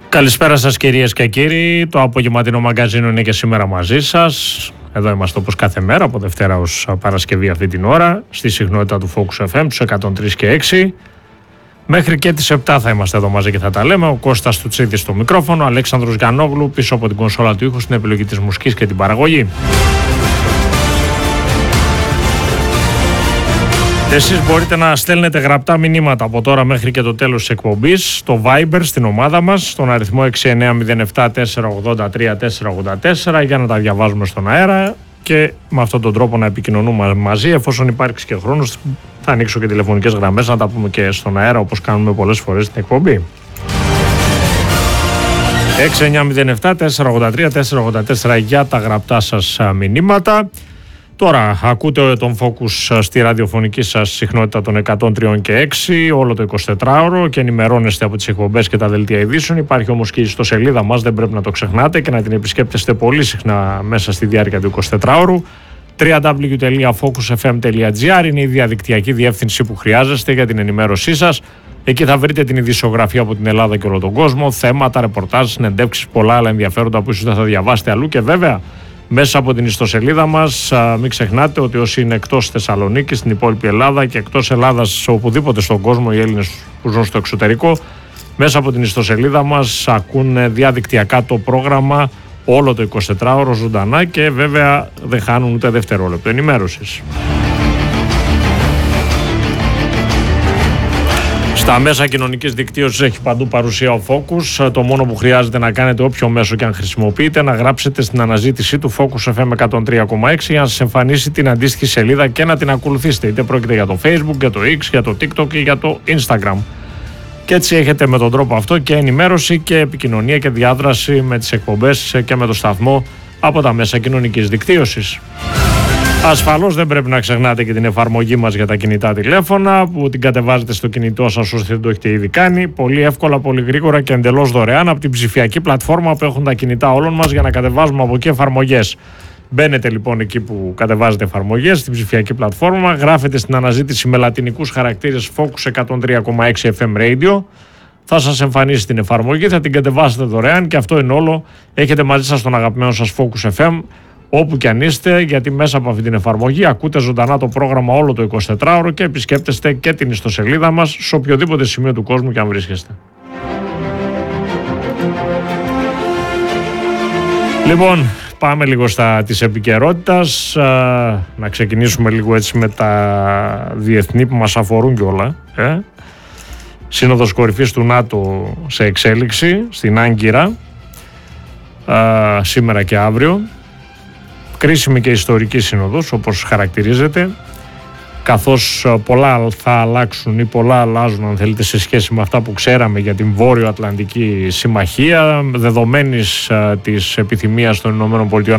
Καλησπέρα σας κυρίες και κύριοι. Το απογευματινό μαγκαζίνο είναι και σήμερα μαζί σας. Εδώ είμαστε όπως κάθε μέρα, από Δευτέρα ως Παρασκευή αυτή την ώρα, στη συχνότητα του Focus FM, τους 103 και 6. Μέχρι και τις 7 θα είμαστε εδώ μαζί και θα τα λέμε. Ο Κώστας Τουτσίδης στο μικρόφωνο, ο Αλέξανδρος Γιαννόγλου πίσω από την κονσόλα του ήχου στην επιλογή της μουσικής και την παραγωγή. Εσείς μπορείτε να στέλνετε γραπτά μηνύματα από τώρα μέχρι και το τέλος της εκπομπής στο Viber, στην ομάδα μας, στον αριθμό 6907-483-484 για να τα διαβάζουμε στον αέρα και με αυτόν τον τρόπο να επικοινωνούμε μαζί. Εφόσον υπάρξει και χρόνος, θα ανοίξω και τηλεφωνικές γραμμές να τα πούμε και στον αέρα, όπως κάνουμε πολλές φορές στην εκπομπή. 6907-483-484 για τα γραπτά σας μηνύματα. Τώρα ακούτε τον Focus στη ραδιοφωνική σας συχνότητα των 103 και 6 όλο το 24ωρο και ενημερώνεστε από τις εκπομπές και τα δελτία ειδήσεων. Υπάρχει όμως και η ιστοσελίδα μας, δεν πρέπει να το ξεχνάτε και να την επισκέπτεστε πολύ συχνά μέσα στη διάρκεια του 24ωρου. www.focusfm.gr είναι η διαδικτυακή διεύθυνση που χρειάζεστε για την ενημέρωσή σας. Εκεί θα βρείτε την ειδησιογραφία από την Ελλάδα και όλο τον κόσμο, θέματα, ρεπορτάζ, συνεντεύξεις, πολλά άλλα ενδιαφέροντα που ίσως δεν θα διαβάσετε αλλού και βέβαια μέσα από την ιστοσελίδα μας. Μην ξεχνάτε ότι όσοι είναι εκτός Θεσσαλονίκης, στην υπόλοιπη Ελλάδα και εκτός Ελλάδας, οπουδήποτε στον κόσμο, οι Έλληνες που ζουν στο εξωτερικό, μέσα από την ιστοσελίδα μας ακούν διαδικτυακά το πρόγραμμα όλο το 24ωρο ζωντανά και βέβαια δεν χάνουν ούτε δευτερόλεπτο ενημέρωσης. Στα μέσα κοινωνικής δικτύωσης έχει παντού παρουσία ο Focus. Το μόνο που χρειάζεται να κάνετε, όποιο μέσο και αν χρησιμοποιείτε, να γράψετε στην αναζήτησή του Focus FM 103,6 για να σας εμφανίσει την αντίστοιχη σελίδα και να την ακολουθήσετε. Είτε πρόκειται για το Facebook, για το X, για το TikTok ή για το Instagram. Και έτσι έχετε με τον τρόπο αυτό και ενημέρωση και επικοινωνία και διάδραση με τις εκπομπές και με το σταθμό από τα μέσα κοινωνικής δικτύωσης. Ασφαλώς δεν πρέπει να ξεχνάτε και την εφαρμογή μας για τα κινητά τηλέφωνα που την κατεβάζετε στο κινητό σας όσοι δεν το έχετε ήδη κάνει. Πολύ εύκολα, πολύ γρήγορα και εντελώς δωρεάν από την ψηφιακή πλατφόρμα που έχουν τα κινητά όλων μας για να κατεβάζουμε από εκεί εφαρμογές. Μπαίνετε λοιπόν εκεί που κατεβάζετε εφαρμογές, στην ψηφιακή πλατφόρμα, γράφετε στην αναζήτηση με λατινικούς χαρακτήρες Focus 103,6 FM Radio. Θα σας εμφανίσει την εφαρμογή, θα την κατεβάσετε δωρεάν και αυτό είναι όλο. Έχετε μαζί σας τον αγαπημένο σας Focus FM. Όπου και αν είστε, γιατί μέσα από αυτή την εφαρμογή ακούτε ζωντανά το πρόγραμμα όλο το 24ωρο και επισκέπτεστε και την ιστοσελίδα μας σε οποιοδήποτε σημείο του κόσμου και αν βρίσκεστε. Λοιπόν, πάμε λίγο στα της επικαιρότητας, να ξεκινήσουμε λίγο έτσι με τα διεθνή που μας αφορούν κιόλα. Σύνοδος κορυφής του ΝΑΤΟ σε εξέλιξη στην Άγκυρα, σήμερα και αύριο. Κρίσιμη και ιστορική σύνοδος όπως χαρακτηρίζεται, καθώς πολλά θα αλλάξουν ή πολλά αλλάζουν αν θέλετε σε σχέση με αυτά που ξέραμε για την Βόρειο Ατλαντική Συμμαχία, δεδομένης της επιθυμίας των ΗΠΑ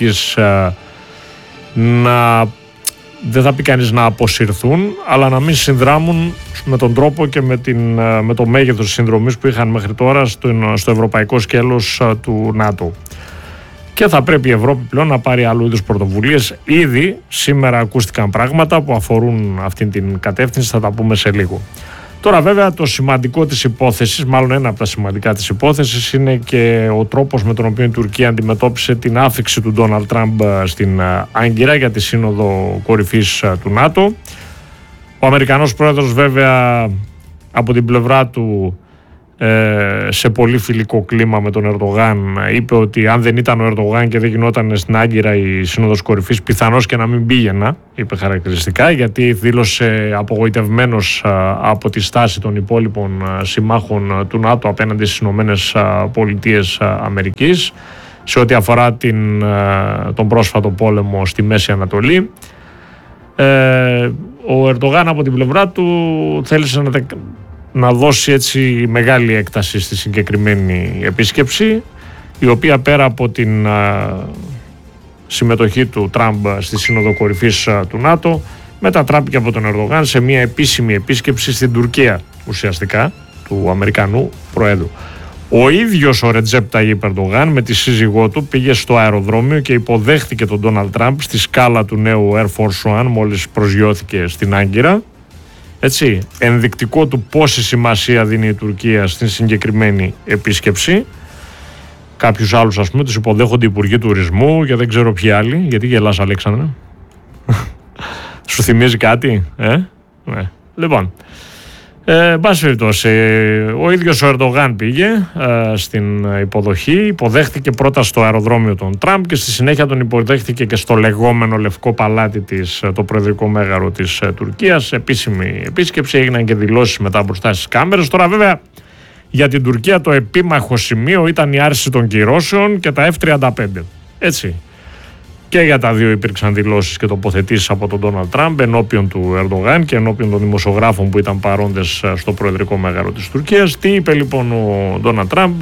να, δεν θα πει κανείς να αποσυρθούν, αλλά να μην συνδράμουν με τον τρόπο και με το μέγεθος της συνδρομής που είχαν μέχρι τώρα στο ευρωπαϊκό σκέλος του ΝΑΤΟ. Και θα πρέπει η Ευρώπη πλέον να πάρει άλλου είδους πρωτοβουλίες. Ήδη σήμερα ακούστηκαν πράγματα που αφορούν αυτήν την κατεύθυνση, θα τα πούμε σε λίγο. Τώρα βέβαια το σημαντικό της υπόθεσης, μάλλον ένα από τα σημαντικά της υπόθεσης, είναι και ο τρόπος με τον οποίο η Τουρκία αντιμετώπισε την άφιξη του Ντόναλντ Τραμπ στην Άγκυρα για τη σύνοδο κορυφής του ΝΑΤΟ. Ο Αμερικανός πρόεδρος βέβαια από την πλευρά του, σε πολύ φιλικό κλίμα με τον Ερντογάν, είπε ότι αν δεν ήταν ο Ερντογάν και δεν γινόταν στην Άγκυρα η σύνοδος κορυφής, πιθανώς και να μην πήγαινα, είπε χαρακτηριστικά, γιατί δήλωσε απογοητευμένος από τη στάση των υπόλοιπων συμμάχων του ΝΑΤΟ απέναντι στις Ηνωμένες Πολιτείες Αμερικής σε ό,τι αφορά τον πρόσφατο πόλεμο στη Μέση Ανατολή. Ο Ερντογάν από την πλευρά του θέλησε να δώσει έτσι μεγάλη έκταση στη συγκεκριμένη επίσκεψη, η οποία πέρα από την συμμετοχή του Τραμπ στη Σύνοδο Κορυφής του ΝΑΤΟ μετατράπηκε από τον Ερντογάν σε μια επίσημη επίσκεψη στην Τουρκία ουσιαστικά του Αμερικανού Προέδρου. Ο ίδιος ο Ρετζέπ Ταγίπ Ερντογάν με τη σύζυγό του πήγε στο αεροδρόμιο και υποδέχθηκε τον Ντόναλντ Τραμπ στη σκάλα του νέου Air Force One μόλις προσγειώθηκε στην Άγκυρα. Έτσι, ενδεικτικό του πόση σημασία δίνει η Τουρκία στην συγκεκριμένη επίσκεψη. Κάποιους άλλους, ας πούμε, τους υποδέχονται οι υπουργοί τουρισμού και δεν ξέρω ποιοι άλλοι. Γιατί γελάς, Αλέξανδρε? Σου θυμίζει κάτι? Ναι. Λοιπόν, εν πάση περιπτώσει, ο ίδιος ο Ερντογάν πήγε στην υποδοχή, υποδέχτηκε πρώτα στο αεροδρόμιο τον Τραμπ και στη συνέχεια τον υποδέχτηκε και στο λεγόμενο Λευκό Παλάτι, το προεδρικό μέγαρο της Τουρκίας. Επίσημη επίσκεψη, έγιναν και δηλώσεις μετά μπροστά στις κάμερες. Τώρα βέβαια για την Τουρκία το επίμαχο σημείο ήταν η άρση των κυρώσεων και τα F-35. Έτσι. Και για τα δύο υπήρξαν δηλώσεις και τοποθετήσεις από τον Ντόναλντ Τραμπ ενώπιον του Ερντογάν και ενώπιον των δημοσιογράφων που ήταν παρόντες στο προεδρικό μέγαρο της Τουρκίας. Τι είπε λοιπόν ο Ντόναλντ Τραμπ?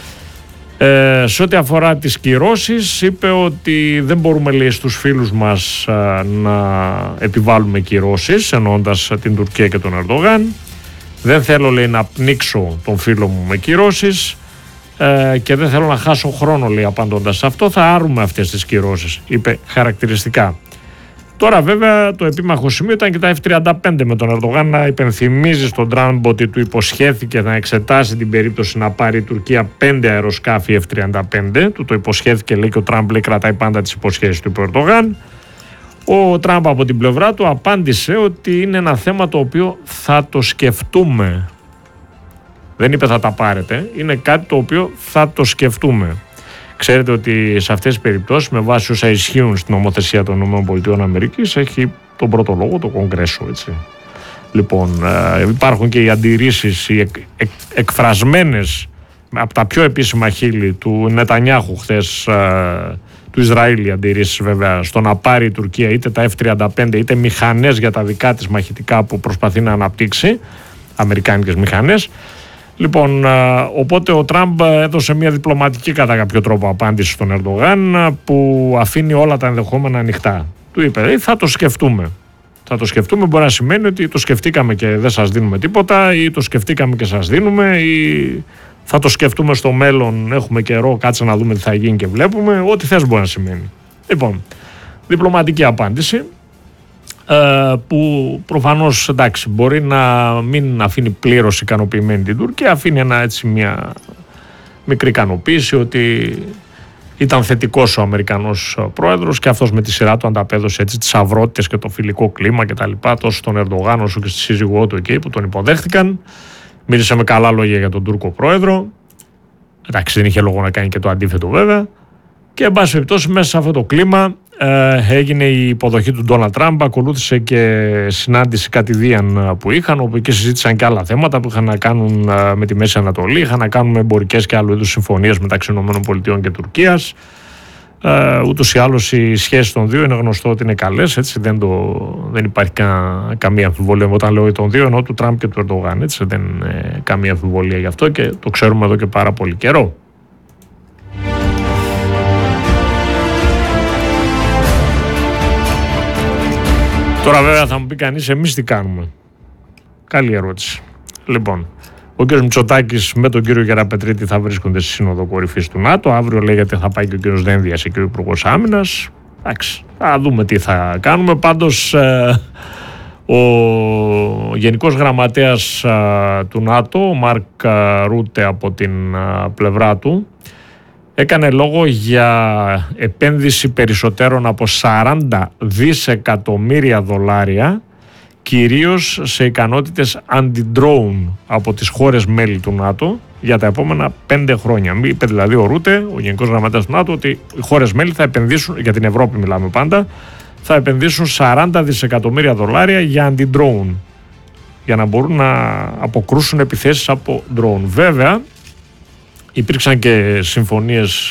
Σε ό,τι αφορά τις κυρώσεις, είπε ότι δεν μπορούμε, λέει, στους φίλους μας να επιβάλλουμε κυρώσεις, εννοώντας την Τουρκία και τον Ερντογάν. Δεν θέλω, λέει, να πνίξω τον φίλο μου με κυρώσεις και δεν θέλω να χάσω χρόνο, λέει, απαντώντας σε αυτό. Θα άρουμε αυτές τις κυρώσεις, είπε χαρακτηριστικά. Τώρα βέβαια το επίμαχο σημείο ήταν και τα F-35, με τον Ερντογάν να υπενθυμίζει στον Τραμπ ότι του υποσχέθηκε να εξετάσει την περίπτωση να πάρει η Τουρκία 5 αεροσκάφη F-35. Του το υποσχέθηκε, λέει, και ο Τραμπ, λέει, κρατάει πάντα τις υποσχέσεις του Ερντογάν. Ο Τραμπ από την πλευρά του απάντησε ότι είναι ένα θέμα το οποίο θα το σκεφτούμε. Δεν είπε θα τα πάρετε, είναι κάτι το οποίο θα το σκεφτούμε. Ξέρετε ότι σε αυτές τις περιπτώσεις, με βάση όσα ισχύουν στην νομοθεσία των ΗΠΑ, έχει τον πρώτο λόγο το Κογκρέσο, έτσι. Λοιπόν, υπάρχουν και οι αντιρρήσεις, οι εκφρασμένες από τα πιο επίσημα χείλη του Νετανιάχου χθες, του Ισραήλ, οι αντιρρήσεις βέβαια, στο να πάρει η Τουρκία είτε τα F-35 είτε μηχανές για τα δικά της μαχητικά που προσπαθεί να αναπτύξει, αμερικάνικες μηχανές. Λοιπόν, οπότε ο Τραμπ έδωσε μια διπλωματική κατά κάποιο τρόπο απάντηση στον Ερντογάν, που αφήνει όλα τα ενδεχόμενα ανοιχτά. Του είπε, θα το σκεφτούμε. Θα το σκεφτούμε, μπορεί να σημαίνει ότι το σκεφτήκαμε και δεν σας δίνουμε τίποτα, ή το σκεφτήκαμε και σας δίνουμε, ή θα το σκεφτούμε στο μέλλον, έχουμε καιρό, κάτσε να δούμε τι θα γίνει και βλέπουμε. Ό,τι θες μπορεί να σημαίνει. Λοιπόν, διπλωματική απάντηση, που προφανώς, εντάξει, μπορεί να μην αφήνει πλήρως ικανοποιημένη την Τουρκία, αφήνει μια μικρή ικανοποίηση ότι ήταν θετικός ο Αμερικανός πρόεδρος και αυτός με τη σειρά του ανταπέδωσε, έτσι, τις αυρότητες και το φιλικό κλίμα και τα λοιπά, τόσο στον Ερντογάν όσο και στη σύζυγό του εκεί που τον υποδέχτηκαν. Μίλησε με καλά λόγια για τον Τούρκο πρόεδρο. Εντάξει, δεν είχε λόγο να κάνει και το αντίθετο βέβαια. Και εν πάση περιπτώσει, μέσα σε αυτό το κλίμα έγινε η υποδοχή του Ντόναλντ Τραμπ. Ακολούθησε και συνάντηση κατηδίαν που είχαν, όπου εκεί συζήτησαν και άλλα θέματα που είχαν να κάνουν με τη Μέση Ανατολή, είχαν να κάνουν με εμπορικές και άλλου είδους συμφωνίες μεταξύ ΗΠΑ και Τουρκίας. Ούτως ή άλλως οι σχέσεις των δύο είναι γνωστό ότι είναι καλές, έτσι, δεν υπάρχει καμία αμφιβολία. Όταν λέω των δύο, εννοώ του Τραμπ και του Ερντογάν, έτσι, δεν είναι καμία αμφιβολία γι' αυτό και το ξέρουμε εδώ και πάρα πολύ καιρό. Τώρα βέβαια θα μου πει κανείς, εμείς τι κάνουμε? Καλή ερώτηση. Λοιπόν, ο κ. Μητσοτάκης με τον κύριο Γεραπετρίτη θα βρίσκονται στη Σύνοδο Κορυφής του ΝΑΤΟ. Αύριο λέγεται θα πάει και ο κ. Δένδιας και ο Υπουργός Άμυνας. Εντάξει, θα δούμε τι θα κάνουμε. Πάντως ο Γενικός Γραμματέας του ΝΑΤΟ, ο Μάρκ Ρούτε, από την πλευρά του, έκανε λόγο για επένδυση περισσότερων από 40 δισεκατομμύρια δολάρια, κυρίως σε ικανότητες anti-drone από τις χώρες μέλη του ΝΑΤΟ για τα επόμενα 5 χρόνια. Είπε δηλαδή ο Ρούτε, ο Γενικός Γραμματέας του ΝΑΤΟ, ότι οι χώρες μέλη θα επενδύσουν, για την Ευρώπη μιλάμε πάντα, θα επενδύσουν 40 δισεκατομμύρια δολάρια για anti-drone, για να μπορούν να αποκρούσουν επιθέσεις από drone. Βέβαια, υπήρξαν και συμφωνίες